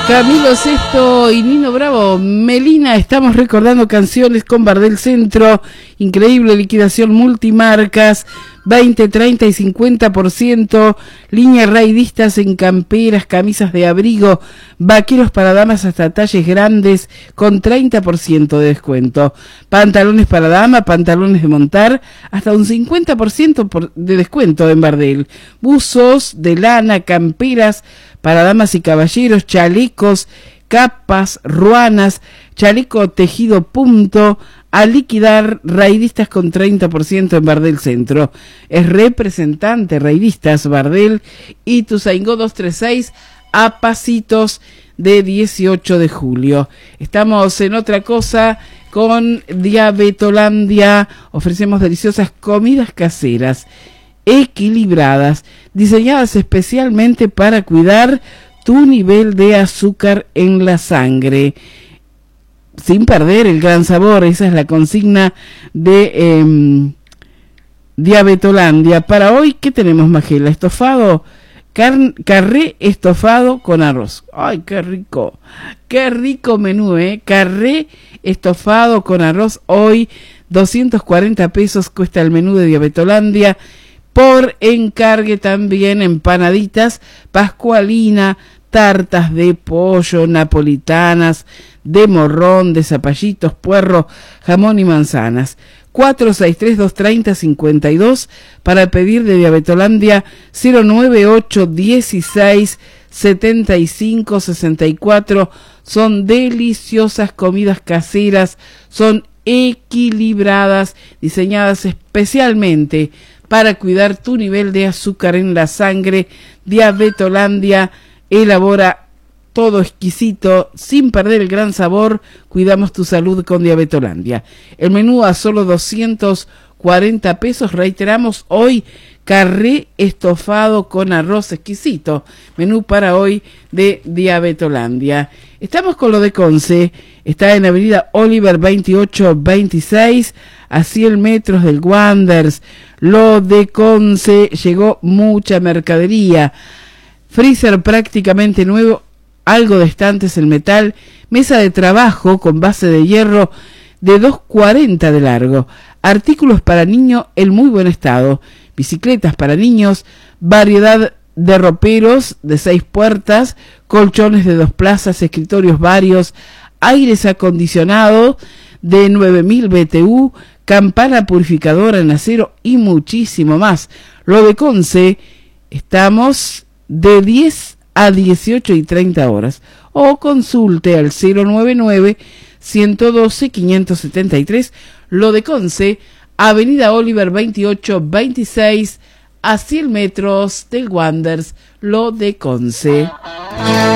Camilo Sesto y Nino Bravo. Melina, estamos recordando canciones con Bardel Centro. Increíble liquidación multimarcas. 20, 30 y 50%. Línea raidistas en camperas, camisas de abrigo, vaqueros para damas hasta talles grandes con 30% de descuento. Pantalones para dama, pantalones de montar, hasta un 50% de descuento en Bardel. Buzos de lana, camperas para damas y caballeros, chalecos, capas, ruanas, chaleco tejido punto, a liquidar, raidistas con 30% en Bardel Centro. Es representante raidistas Bardel y Ituzaingó 236 a pasitos de 18 de julio. Estamos en otra cosa con Diabetolandia. Ofrecemos deliciosas comidas caseras, equilibradas, diseñadas especialmente para cuidar tu nivel de azúcar en la sangre, sin perder el gran sabor. Esa es la consigna de Diabetolandia. Para hoy, ¿qué tenemos, Magela? Estofado, carré estofado con arroz. ¡Ay, qué rico! ¡Qué rico menú, eh! Carré estofado con arroz. Hoy, 240 pesos cuesta el menú de Diabetolandia. Por encargue también empanaditas, pascualina, tartas de pollo, napolitanas, de morrón, de zapallitos, puerro, jamón y manzanas. 463-230-52 para pedir de Diabetolandia. 098-16-75-64. Son deliciosas comidas caseras, son equilibradas, diseñadas especialmente para cuidar tu nivel de azúcar en la sangre. Diabetolandia elabora todo exquisito, sin perder el gran sabor. Cuidamos tu salud con Diabetolandia. El menú a solo 240 pesos. Reiteramos, hoy carré estofado con arroz exquisito. Menú para hoy de Diabetolandia. Estamos con lo de Conce. Está en Avenida Oliver 2826, a 100 metros del Wanderers. Lo de Conce, llegó mucha mercadería. Freezer prácticamente nuevo, algo de estantes en metal, mesa de trabajo con base de hierro de 2,40 de largo, artículos para niño en muy buen estado, bicicletas para niños, variedad de roperos de 6 puertas, colchones de 2 plazas, escritorios varios, aires acondicionados de 9000 BTU, campana purificadora en acero y muchísimo más. Lo de Conce, estamos de 10 a 18 y 30 horas. O consulte al 099-112-573. Lo de Conce, Avenida Oliver 2826, a 100 metros del Wanderers. Lo de Conce.